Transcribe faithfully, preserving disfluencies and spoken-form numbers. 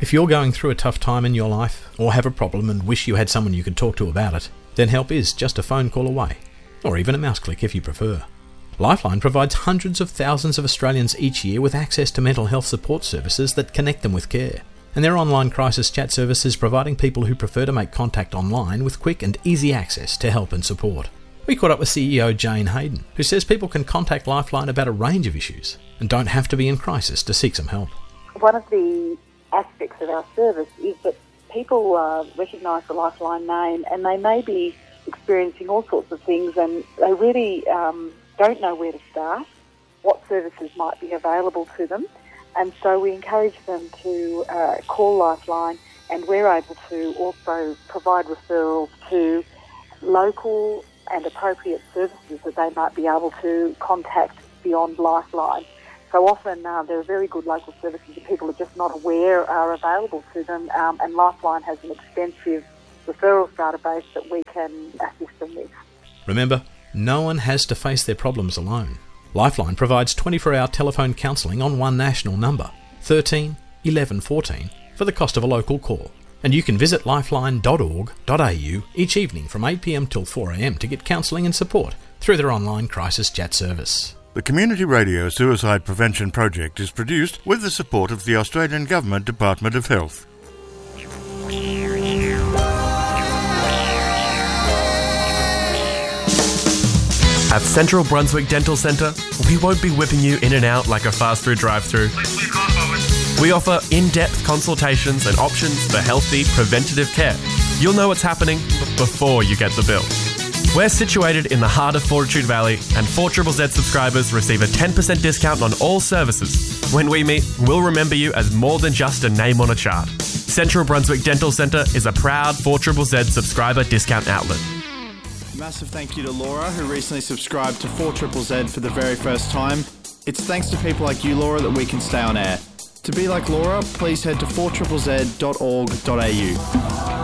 If you're going through a tough time in your life, or have a problem and wish you had someone you could talk to about it, then help is just a phone call away, or even a mouse click if you prefer. Lifeline provides hundreds of thousands of Australians each year with access to mental health support services that connect them with care. And their online crisis chat service is providing people who prefer to make contact online with quick and easy access to help and support. We caught up with C E O Jane Hayden, who says people can contact Lifeline about a range of issues and don't have to be in crisis to seek some help. One of the aspects of our service is that people uh, recognise the Lifeline name and they may be experiencing all sorts of things and they really um, don't know where to start, what services might be available to them. And so we encourage them to uh, call Lifeline, and we're able to also provide referrals to local and appropriate services that they might be able to contact beyond Lifeline. So often uh, there are very good local services that people are just not aware are available to them, um, and Lifeline has an extensive referrals database that we can assist them with. Remember, no one has to face their problems alone. Lifeline provides twenty-four hour telephone counselling on one national number, thirteen eleven fourteen, for the cost of a local call. And you can visit lifeline dot org dot a u each evening from eight p m till four a m to get counselling and support through their online crisis chat service. The Community Radio Suicide Prevention Project is produced with the support of the Australian Government Department of Health. At Central Brunswick Dental Centre, we won't be whipping you in and out like a fast food drive-thru. We offer in-depth consultations and options for healthy, preventative care. You'll know what's happening before you get the bill. We're situated in the heart of Fortitude Valley, and four Z Z Z subscribers receive a ten percent discount on all services. When we meet, we'll remember you as more than just a name on a chart. Central Brunswick Dental Centre is a proud four Z Z Z subscriber discount outlet. Massive thank you to Laura, who recently subscribed to four Z Z Z for the very first time. It's thanks to people like you, Laura, that we can stay on air. To be like Laura, please head to four Z Z Z dot org dot a u.